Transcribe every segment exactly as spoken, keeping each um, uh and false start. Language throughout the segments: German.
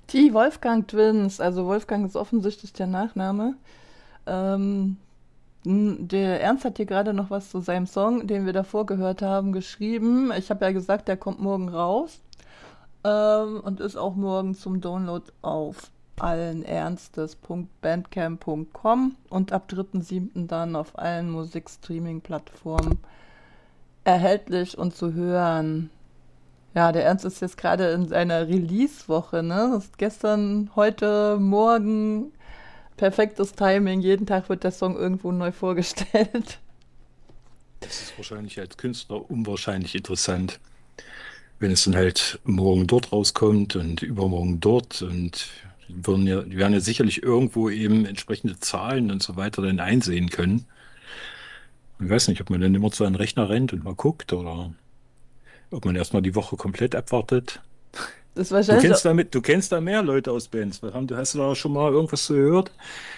Die Wolfgang Twins, also Wolfgang ist offensichtlich der Nachname. Ähm, n- der Ernst hat hier gerade noch was zu seinem Song, den wir davor gehört haben, geschrieben. Ich habe ja gesagt, der kommt morgen raus ähm, und ist auch morgen zum Download auf allen ernstes punkt bandcamp punkt com und ab dritten siebten dann auf allen Musikstreaming-Plattformen erhältlich und zu hören. Ja, der Ernst ist jetzt gerade in seiner Release-Woche, ne? Das ist gestern, heute, morgen. Perfektes Timing. Jeden Tag wird der Song irgendwo neu vorgestellt. Das ist wahrscheinlich als Künstler unwahrscheinlich interessant, wenn es dann halt morgen dort rauskommt und übermorgen dort und die würden ja, die werden ja sicherlich irgendwo eben entsprechende Zahlen und so weiter dann einsehen können. Ich weiß nicht, ob man dann immer zu einem Rechner rennt und mal guckt oder ob man erstmal die Woche komplett abwartet. Das ist Du wahrscheinlich. kennst damit, du kennst da mehr Leute aus Bands. Was haben, du hast du da schon mal irgendwas zu gehört?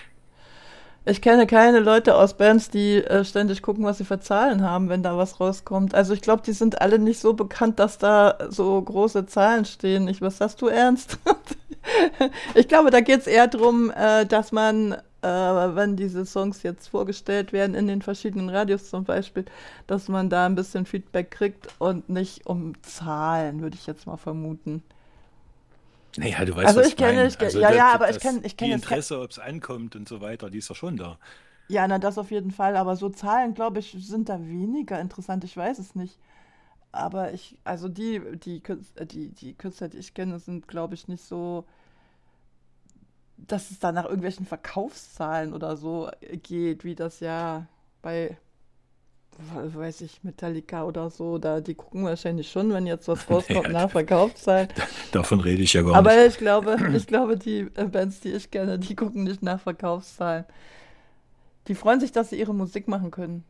Ich kenne keine Leute aus Bands, die äh, ständig gucken, was sie für Zahlen haben, wenn da was rauskommt. Also ich glaube, die sind alle nicht so bekannt, dass da so große Zahlen stehen. Ich, was sagst du, Ernst? Ich glaube, da geht es eher darum, äh, dass man, äh, wenn diese Songs jetzt vorgestellt werden, in den verschiedenen Radios zum Beispiel, dass man da ein bisschen Feedback kriegt und nicht um Zahlen, würde ich jetzt mal vermuten. Naja, du weißt, Also was ich ich kenne, meine. ich, ke- Also ja, das, ja, aber ich kenne, das, ich die kenne jetzt kein, Interesse, ob es ankommt und so weiter, die ist ja schon da. ja, na das auf jeden Fall, aber so Zahlen, glaube ich, sind da weniger interessant. Ich weiß es nicht. Aber ich, also die, die, Künstler, die, die Künstler, die ich kenne, sind, glaube ich, nicht so, dass es da nach irgendwelchen Verkaufszahlen oder so geht, wie das ja bei, weiß ich, Metallica oder so, da die gucken wahrscheinlich schon, wenn jetzt was rauskommt, Naja, nach Verkaufszahlen. davon rede ich ja gar nicht. Aber ich glaube, ich glaube, die äh, Bands, die ich kenne, die gucken nicht nach Verkaufszahlen. Die freuen sich, dass sie ihre Musik machen können.